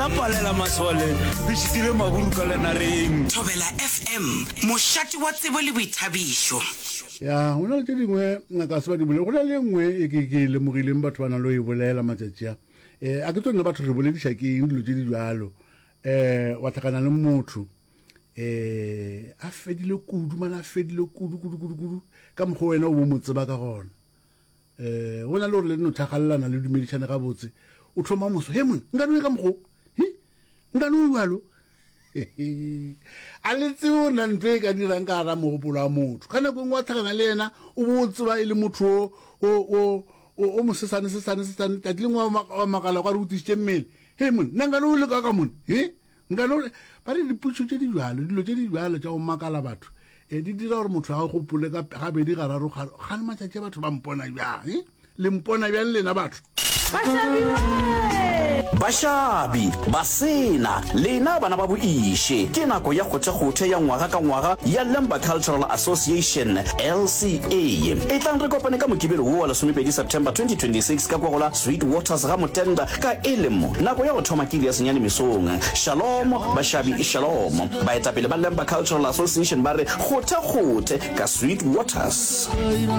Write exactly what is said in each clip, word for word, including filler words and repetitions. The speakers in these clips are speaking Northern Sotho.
a palela masole re šitile maburu ka lenareng. Thobela F M mošati wa tsebo le boithabišo. Ya hona le dingwe ngaka se ba di bole go le nngwe e ke ke le mogileng batho bana lo e bolela matsetsia eh a ke tsone batho re boledisha ke dilo tse di jalo eh wa tlhakana le motho eh a fedile kudu mana fedile kudu kudu kudu kudu ka mgo wena o bo motseba ka gona eh wona lo re le no tlhagallana le dumedishana ga botse o thoma moso he mona nka no ka mgo hi nka no jalo a le tseo na ntwe ka dirang ka ra mogopolo wa motho kana go ngwa tlhagana le yena o botseba ile motho o o o mo sesane sesane sesane ta tlengwa wa makala kwa re utisitse mmele he mona nka no le ka ka mona he nka no ba re diputso tse di jalo dilo tse di jalo tsa o makala batho e di dira gore motho a go gopole ka ga be di gararo ga ga matšatši batho ba mpona jang le mpona bjang lena batho Bashabi basena lena bana ba boiše ke nako ya kgothe-kgothe ya ngwaga ka ngwaga ya Lemba Cultural Association L C A e tlang re kopane ka mokibelo wo wa lesomepedi September twenty twenty-six ka kwa gola Sweet Waters ga Motenda ka elemo nako ya go thoma ke ya senyane mesong. Shalom bashabi shalom baetapele ba Lemba Cultural Association ba re kgothe-kgothe ka Sweet Waters.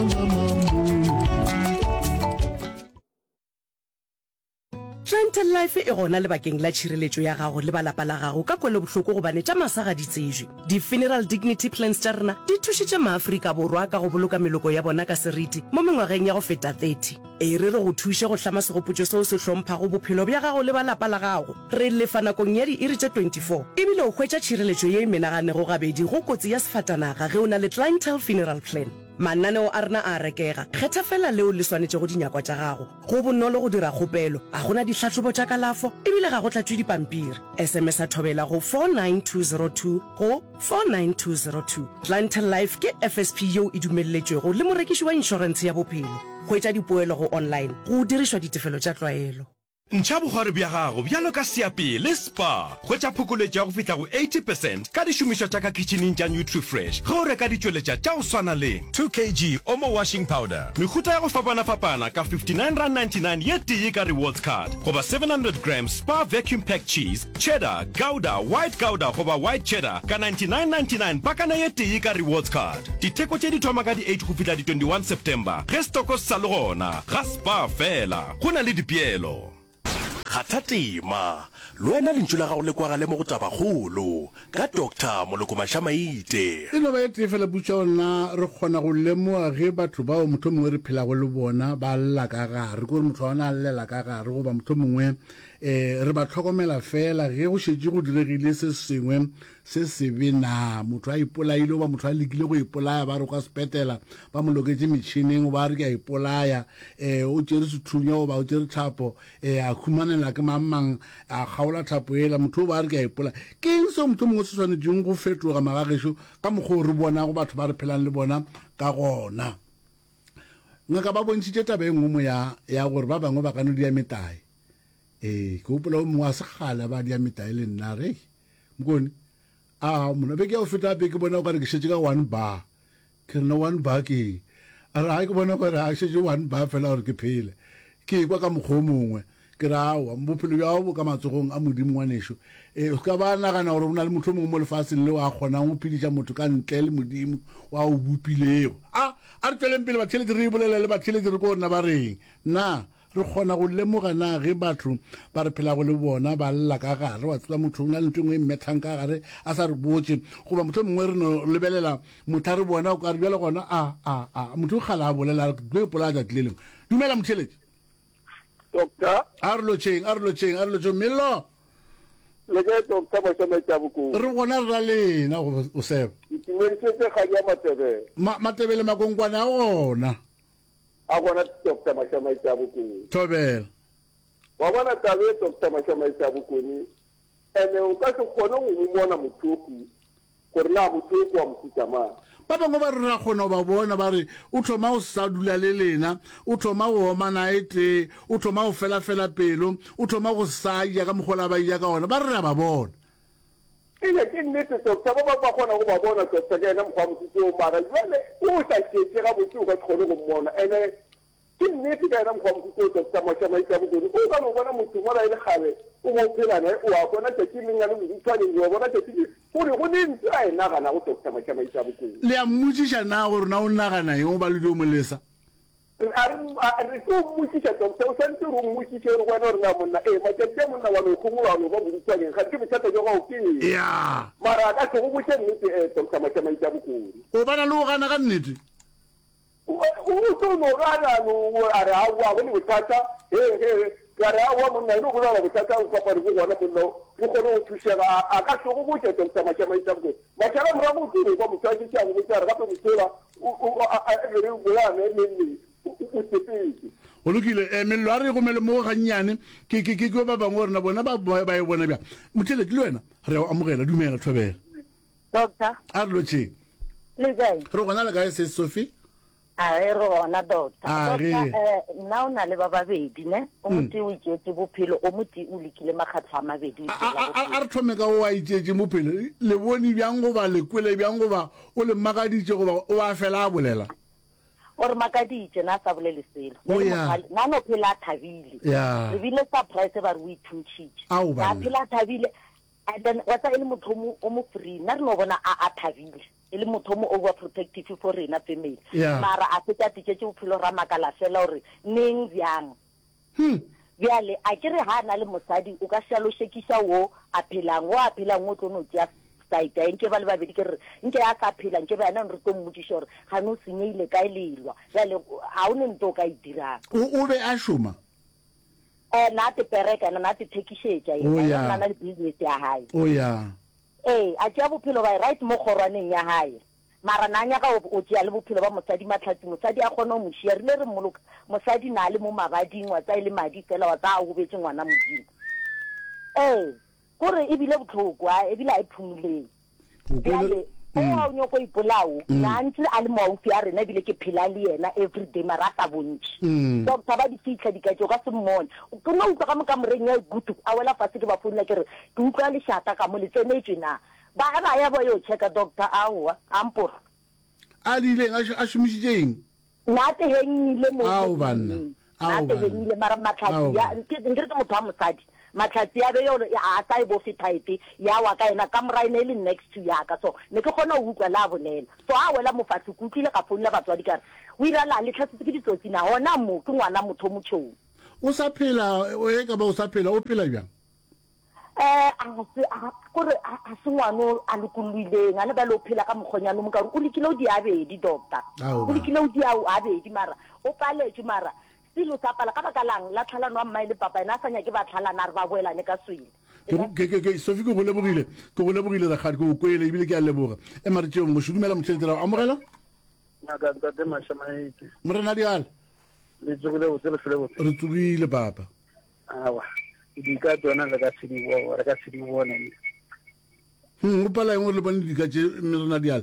Rental Life e gona le bakeng la tšhireletšo ya gago le balapa la gago ka kwele bohloko gobane tša masaga di tsejwe. Di-funeral dignity plans tša rena di thušitše maAfrika Borwa ka go boloka meloko ya bona ka seriti mo mengwageng ya go feta thirty. E re re go thuše go hlama segopotšo seo se hlomphago bophelo bja gago le balapa la gago. Re lefa nakong ya di-iri tše twenty-four ebile o hwetša tšhireletšo ye e menaganego gabedi go kotsi ya sefatanaga ge o na le clientele funeral plan. Mananeo a rena a rekega kgetha fela leo le swanetše go dinyakwa tša gago go bonolo go dira kgopelo a gona ditlhatlhobo tša kalafo ebile ga go tlatšwe dipampiri. S M S a thobela go four nine two zero two go four nine two zero two. Clientele Life ke F S P yeo e dumelletšwego le morekiši wa inšorense ya bophelo. Go etša dipoelo go online go dirišwa ditefelo tša tlwaelo. Ntšha bogware bja gago bjalo ka seapi le spa hwetša phokoletša ya go fihla go eighty percent ka dišomišwa tša ka kitcheneng tša NutriFresh ge o reka ditšweletša tša go swana le two kilograms Omo washing powder mehuta ya go fapana-fapana ka fifty-nine rand ninety-nine ye tee ka rewards card goba seven hundred grams Spa vacuum packed cheese cheddar gouda white gouda goba white cheddar ka ninety-nine ninety-nine pakana ye tee ka rewards card. Ditheko tše di thoma ka di eight go fihla di twenty-one September ge stoko se sa le gona ga Spa fela go na le dipeelo. Kgathatima lwena lentšu la gago le kwagale mo go tabagolo ka Doctor Moloko Mashamaite. E no ba e tefela butša ona re kgona go lemoa ge batho bao motho mongwe re phelago le bona ba lla ka gare kore motho wa ona a llela ka gare goba motho mongwe eh re ba tlhokomela fela ge go šetše go diregile se sengwe se sebe na motho a ipolaile ba motho a lekile go ipolaya ba re kwa sepetela ba mo loketse metšhineng ba re ke a ipolaya eh o tšere sethunya o ba o tšere thapo eh a khumanela ke mamang a kgaola thapo ela motho ba re ke a ipolaya ke eng se motho mongwe se swanetšeng go fetoga magagesho ka mokgwa re bona go batho ba re phelang le bona ka gona. Ngaka ba bontšitše taba e nngwe ya ya gore ba bangwe ba ka no dia metae eh ke gopola o mongwe a segala ba dia metae le nna re mokone a mona be ke o feta be ke bona o ka re ke šetše ka one bar ke rena one bar ke a re ha ke bona gore a šetše one bar fela gore ke phele ke kwa ka mokgwa mongwe ke ra wa bophelo bja go ka matsogong a modimo wa nešo eh o ka ba nagana gore o na le motho mongwe mo lefatsheng le wa kgonang go phediša motho ka ntle le modimo wa o bopilego a a re tsweleng pele batšhelete re bolela le batšhelete re ko rena ba reng na re kgona go lemoga na ge batho ba re phelago le bona ba lla ka gare wa tsela motho o na le ntho engwe e mmethang ka gare a sa re botse goba motho mongwe re no lebelela motho a re bona o ka re bjale gona a a a motho o kgala a bolela tlo ipolaya tšatši le lengwe. Dumela motšhelete Doctor a re lotšheng a re lotšheng a re lotšheng mello le ke Doctor Mashamaite boko re gona re ra lena o seba itumedisetse ga ya Matebele Matebele makonkwana a gona a gona Doctor Mashamaite boko Thobela wa bona tabe Doctor Mashamaite boko ni ene o ka se kgone go bona mothoku gore na mothoku wa motsamana ba bangwe ba re ra kgona go ba bona ba re o thoma go sa dula le lena o thoma go oma naete o thoma go fela-fela pelo o thoma go sa ja ka mogola ba ja ka ona ba re ra ba bona ile ke nnete Doctor ba ba kgona go ba bona Doctor ke ena mokgwa motho o mara jwale o sa tšetše ga botse o ka kgone go mmona ene ke nnete ka ena mokgwa mokuto doctor Mashamaitsa Bokone o ka no bona motho mo la ile gale o mo phelane o a bona tšatši leng a le moditshwaneng o bona tšatši gore go ne ntse a e nagana go doctor Mashamaitsa Bokone le a mmotsiša na gore na o nagana eng o ba le dio molesa re tlo mmotsiša doctor o santse re o mmotsiše re kwana gore na monna ee matšatši a monna wa no ikgomola wa no ba moditshwaneng ga ke bothata jo gao ke ya mara a ka se go botse nnete doctor Mashamaitsa Bokone o bana le go gana ka nnete uso no gana no are agua bone bothata eh eh are agua monna no go la bothata o ka pare go bona bollo go gone o thušega a ka se go botse doctor Mashamaitsa Bokone matšhala mora mo tsere go motšhatši tša go botsa re gape motsela o a re go ya ne ne o tsepetse o lokile eh mello a re go mele mo gannyane ke ke ke ba bangwe rena bona ba ba e bona bja mothele ke le wena re a amogela dumela thobela doctor a re lo tšeng le gae re gona le kae se Sophie a re rona doctor Ah, re. eh nna o na le ba babedi ne o motse o itšetse bophelo o motse o lekile makgatho a mabedi a re thome ka o a itšetse mophele le bone bjang goba le kwele bjang goba o le mmakaditše goba o a fela a bolela gore makaditše na sa bolele selo O ya. nna no phela a thabile Ya. re bile surprise ba re o ithutšitše Ao, a banna. phela a thabile and then wa tsa e le motho o mo- o mo free nna re no bona a a thabile e le motho o mo overprotective for rena family Ya. mara a fetša tiketse bophelo ra makala fela gore neng bjang Hmm. bjale a ke re ha na le mosadi o ka šalošekiša wo a phelang wo a phelang o tlo no tšea saita nke ba le babedi ke re nke a sa phela nke ba ena re tlo mmotšiša gore ga ne o senyeile kae lelwa bjale ga o ne nto o ka e dirang o o be a šoma um na te pereka na te thekišetša O ya. ena na le business ya gae o ya ee a tšea bophelo ba right mo kgorwaneng ya gae mara na nyaka o o tšea le bophelo ba mosadi matlhatsi mosadi a kgona o mošia rile re mmoloka mosadi na le mo mabading wa tsa e le madi fela wa tsa a gobetse ngwana modimo ee kore ebile botlhoko a ebile a e phumoleng bjale o a o nyako ipolao na ntse a le maufi a rena ebile ke phela le yena everyday mara a sa bontšhe doctor ba di fitlha dikatse o ka se mmone ke no utlwa ka mo kamoreng ya igutu a wela fatshe ke ba founela ke re ke utlwa lešata ka mo le tsenetswe na ba ba ya ba yo checka doctor aowa ampora a di ileng a šo- a šomišitše eng nna te hengile mo Ao, banna. Ao, nna te banna. hengile mara Ao, matlhatsi ya banna. ke ke re ke motho wa mosadi matlhatsi ya be yo a sa e bofe type ya wa ka ena ka mora ene le next to ya ka so ne ke kgona o utlwa la bolela so a wela mofatshe ke utlwile ka founela batswadi ka re o ira la le tlhatsitse ke ditsotsi na hona mo ke ngwana motho o motšhong o sa phela o e ka ba o sa phela o phela bjang eh a se a kore a se ngwano a lokolwileng a le ba lo phela ka mokgonyano mo ka re o lekile o di abedi doctor Ao, o ba. lekile o di a abedi mara o paletse mara selo sa pala ka baka lang la tlhalano wa mmae le papa ena a sanya ke ba tlhalana re ba boelane ka swele Ke- ke ke ke Sophie ke go lebogile ke go lebogile rakgadi ke go kwele ebile ke a leboga e mare tšeo mo šudumela motšhelete ra amogela ngaka ntate Mashamaitsa morena diale le tsogile botse le fele botse re tsogile papa awa di ka tsona le ka tshedi bo re ka tshedi bona hm o pala eng gore le bone dika tše morena diale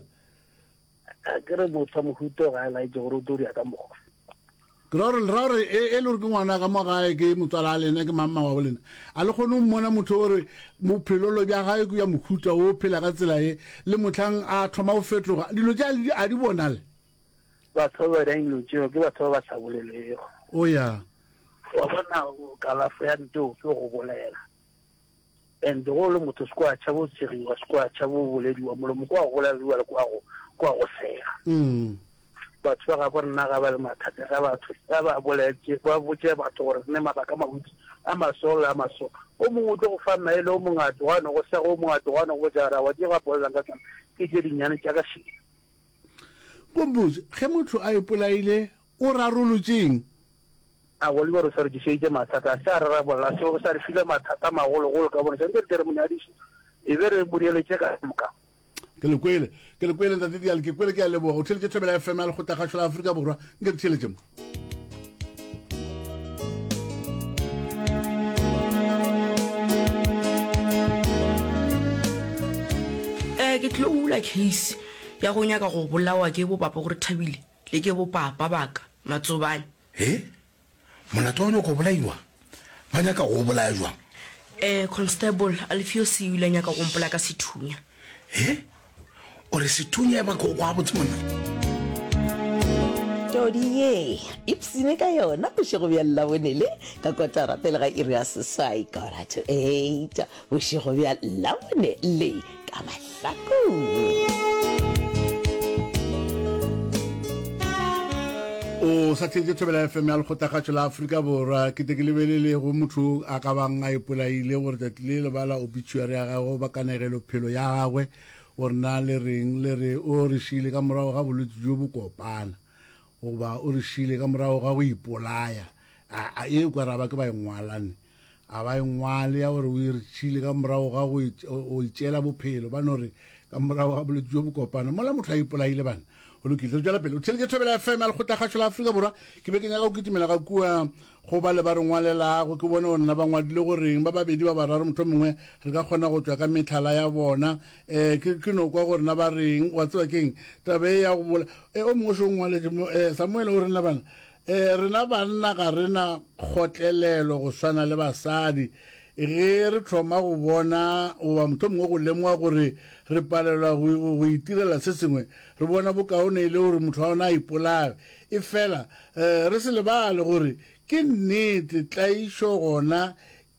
a ke re motho mo huto ga la itse gore o tlo di ka mo ke ra gore ra gore e e le gore ke ngwana ka mo gae ke motswala a lena ke mamma wa bolena a le kgone o mmona motho gore bophelolo bja gae ke ya mohuta o phela ka tsela e le motlhang a thoma go fetloga dilo tše a di- a di bonale batho ba ba dinglo tseo ke batho ba ba sa bolelego o ya wa bona kalafo ya nto ke go bolela and go le motho se kwa tša bo tseriwa se kwa tša bo bolediwa molomo kwa go bolediwa le kwa go kwa go sega mm batho ba ga bona ga ba le mathata ga batho ba ba boletse ba botse batho gore ne mabaka mabutsi a masolo a maso o mongwe o tlo go fa maele o mongata wa no go sega o mongata wa no go jara wa di ga bolela ka tsana ke tše dinyane tša ka shi kombuzi ge motho a ipolaile o rarolotseng a go le gore sa re di sheitse mathata sa re ra bolla se go sa re file mathata magolo golo ka bona se nke re monyadiši e be re bodieletse ka moka ke le kwele ke le kwele ntate diale ke kwele ke a leboga o theletše thobela F M ya lekgotla la Afrika Borwa nke re theletše mo um ke tlo ula case ya go nyaka go bolawa ke bo papa gore Thabile le ke bo papa baka Matsobane e molato wa nyako bolaiwa ba nyaka go bolaya jwang um constable Alfio se ile nyaka go mpola ka sethunya e o re sethunya ba go kwa botse mona todi ye ipsine ka yona bošego bja labonele ka kotara pele ga iri ya seswai ka ora to eight bošego bja labonele ka mahlakong. o sa tshetse thobela F M ya lekgotlagatšo la Afrika Borwa ke te ke lebelele go motho a ka bang a ipolaile gore tatile le bala obituary ya gago ba kanegelo phelo ya gagwe gore na le reng le re o re šile ka morago ga bolwetse jo bo kopana goba o re šile ka morago ga go ipolaya a e kwa ra ba ke ba engwalane a ba engwale ya gore o re šile ka morago ga go itšela bophelo ba no re ka morago ga bolwetse jo bo kopana mola motho a ipolaile bana o lokile jala pele o tshele thobela F M ya lekgotlagatšo la Afrika Borwa ke be ke nyaka go kitimela ga kua go ba le ba re ngwalela go ke bone o nna ba ngwadile goreng ba babedi ba bararo motho mongwe re ka kgona go tswa ka methala ya bona eh ke ke no kwa gore na ba reng wa tswa keng tabe ya go bola e o mongwe sho ngwaletse Samuel o rena bana eh rena banna ga rena khotlelelo go swana le basadi ge re thoma go bona o ba motho mongwe go lemoa gore re palelwa go itirela se sengwe re bona bokaone e le gore motho wa ona a ipolaya e fela re se lebale gore ke nnete tlaišo gona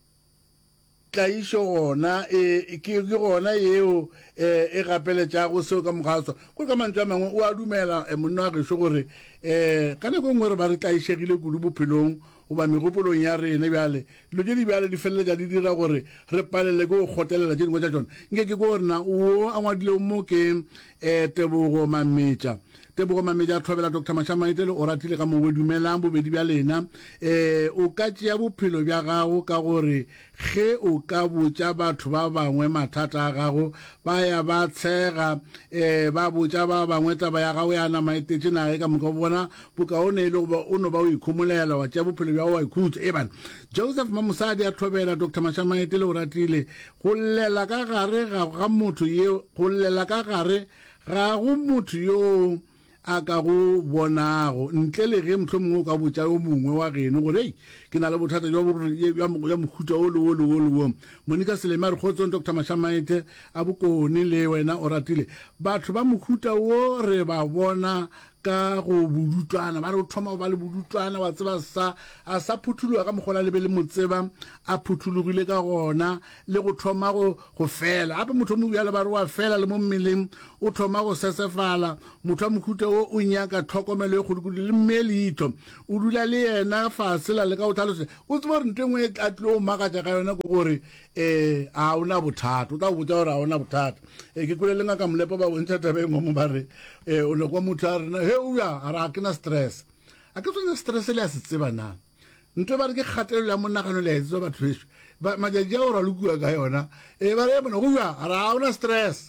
tlaišo gona ke gona yeo e gapeletšago seo ka mogatswa ko ka mantswe a mangwe o a dumela monna wa gešo gore um ka nako ngwe re ba re tlaišegile kudu bophelong goba megopolong ya rena bjale dilo tše di bjale di feleletša di dira gore re palele ke go kgotelela tše dingwe tša tsona nke ke ko gorena o a ngwadile mo ke um Tebogo Mametša Tebogo Mametša a thobela Doctor Mashamaitele o ratile ka mongwe dumelang bobedi bja lena um o ka tšea bophelo bja gago ka gore ge o ka botša batho ba bangwe mathata a gago ba ya ba tshega um ba botša ba bangwe taba ya gago ya nama etetše nage ka moka bona bokaone e le goba o no ba o ikhomolela wa tšea bophelo bja go wa ikhutsa e bana Joseph Mamosadi a thobela Doctor Mashamaitele o ratile go llela ka gare ga motho yeo go llela ka gare ga go motho yo a ka go bonago ntle le ge motho mongwe o ka botša yo mongwe wa geno gore ei ke na le bothata ya mohuta o le o le o le o Monica Selema re kgotsong Doctor Mashamaite a bokone le wena o ratile batho ba mohuta o re ba bona ka go budutwana ba re o thoma go ba le budutwana wa tseba sa a sa phuthuloga ka mogola le be le motseba a phuthulogile ka gona le go thoma go go fela gape motho mo bjale ba re wa fela le mo mmeleng o thoma go sesefala motho wa mohuta o o nyaka tlhokomelo e kgodikudu le mme leitho o dula le yena fase la le ka o tlhalose o tseba gore nto engwe a tlile o makatša ka yona ke gore um a o na bothata o tla go botsa gore a o na bothata um ke kole le ngaka molepo ba bontšha tabe engwe mo ba re um o ne kwa motho a rena he oa a re a ke na stress a ke tsone stress le a se tseba na nto ba re ke kgatelelo ya monagano le a etsetswa batho beso matšatši a o ra lekua ka yona um ba re bona go oa a re a o na stress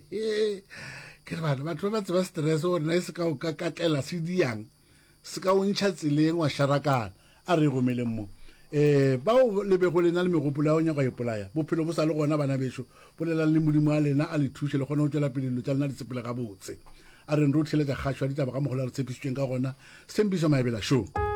ke re bana batho ba ba tseba stress gore na e se ka o ka katlela se diang se ka o ntšha tseleng wa sharakana a re gomeleng mo um bao le be go lena le megopolo ya o nyaka ipolaya bophelo bo sa le gona bana bešo bolelang le modimo a lena a le thuše le kgone go tšwela pele dilo tša lena di tsepele ga botse a reng re o theletša kgašwa ditaba ka mogola re tshepišitšweng ka gona sempišo maebela show.